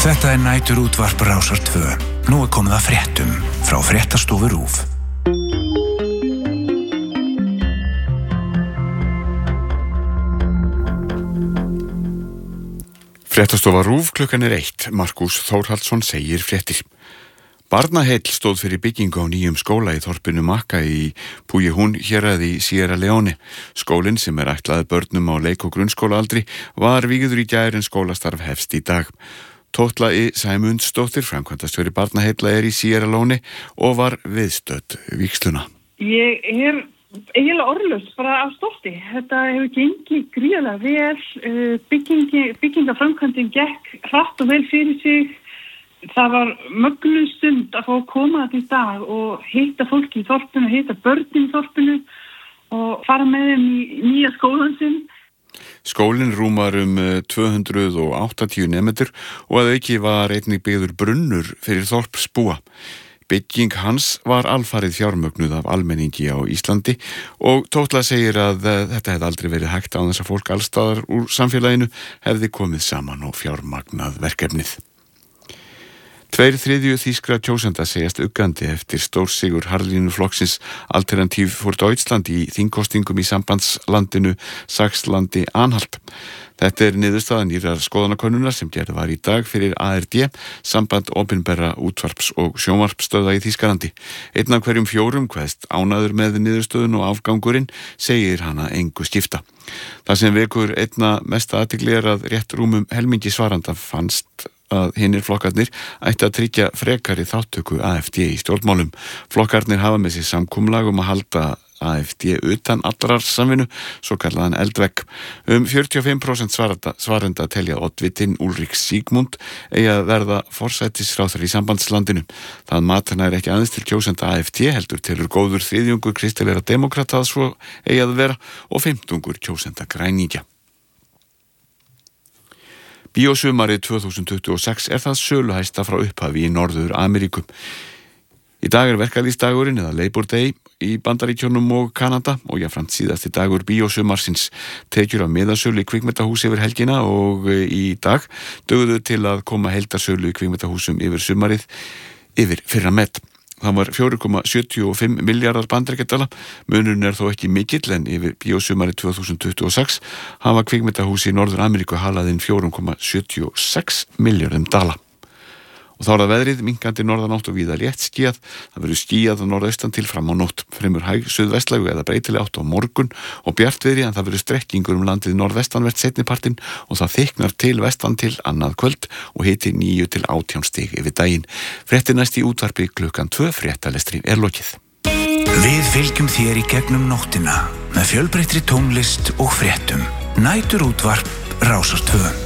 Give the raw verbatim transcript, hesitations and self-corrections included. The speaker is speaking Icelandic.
Þetta er næturútvarp Rásar tvö. Nú er komið að fréttum frá Fréttastofu RÚV. Fréttastofa RÚV klukkan er eitt. Markús Þórhallsson segir fréttir. Barnaheill stóð fyrir byggingu á nýjum skóla í þorpinu Makka í Pújihún héraði í Sierra Leone. Skólinn, sem er ætlaður börnum á leik- og grunnskólaaldri, var vígður í gær en skólastarf hefst í dag. Tótla I. Sæmundsdóttir, framkvæmdastjóri Barnaheilla, er í Sierra Leone og var viðstödd vígsluna. Ég er eiginlega orðlaus bara af stolti. Þetta hefur gengið gríðarlega vel. Byggingi, byggingaframkvæmdin gekk hratt og vel fyrir sig. Það var mögnuð stund að fá að koma þetta í dag og hitta fólki í þorpinu, hitta börnin í þorpinu og fara með þeim í nýja skólan sinn. Skólinn rúmar um tvö hundruð áttatíu nemendur og að auki var einnig byggður brunnur fyrir þorpsbúa. Bygging hans var alfarið fjármögnuð af almenningi á Íslandi og Tótla segir að þetta hefði aldrei verið hægt án þess að fólk allstaðar úr samfélaginu hefði komið saman og fjármagnað verkefnið. Tveir þriðju þýskra kjósenda segjast uggandi eftir stórsigur harðlínuflokksins Alternativ für Deutschland í þingkostingum í sambandslandinu Saxlandi Anhalt. Þetta er niðurstaða nýrrar skoðanakönnunar sem gerð var í dag fyrir A R D, samband opinberra útvarps- og sjónvarpsstöðva í Þýskalandi. Einn af hverjum fjórum kveðst ánægður með niðurstöðun og afgangurinn segir hana engu skipta. Það sem vekur einna mesta athygli er að rétt rúmum helmingi svaranda fannst að hinnir flokkarnir ætti að tryggja frekari þáttöku A F D í stjórnmálum. Flokkarnir hafa með sér samkomulag um að halda A F D utan allrar samvinnu, svo kallaðan eldvegg. Um fjörutíu og fimm prósent svarenda, svarenda telja oddvitinn Ulrik Sigmund eigi að verða forsætisráðherra í sambandslandinu. Það matana er ekki aðeins til kjósenda A F D, heldur telur góður þriðjungur kristilegra demokrata að svo eigi að vera og fimmtungur kjósenda græningja. Bíósumarið tvö þúsund tuttugu og sex er það söluhæsta frá upphafi í Norður Ameríku. Í dag er verkalýðsdagurinn eða Labor Day í Bandaríkjunum og Kanada og jafnframt síðasti dagur bíósumarsins. Tekjur af miðasölu í kvikmyndahúsi yfir helgina og í dag dugðu til að koma heildarsölu í kvikmyndahúsum yfir sumarið yfir fyrra met. Það var fjóra komma sjötíu og fimm milljarðar bandaríkjadala. Munurinn er þó ekki mikill en yfir bíósumarið tvö þúsund tuttugu og sex hafa kvikmyndahúsi í Norður Ameríku halað inn fjóra komma sjötíu og sex milljörðum dala. Og þá er það veðrið, minnkandi norðanátt og víða létt skýjað. Það verður skýjað á norðaustan til fram á nótt. Fremur hæg suðvestlægu eða breytileg átt á morgun og bjartviðri en það verður strekkingur um landið norðvestanvert seinnipartinn og það þyknar til vestan til annað kvöld og hiti níu til átján stig yfir daginn. Fréttir næst í útvarpi klukkan tvö, fréttalestri er lokið. Við fylgjum þér í gegnum nóttina með fjölbreyttri tónlist og fréttum. Næturútvarp Rásar tvö.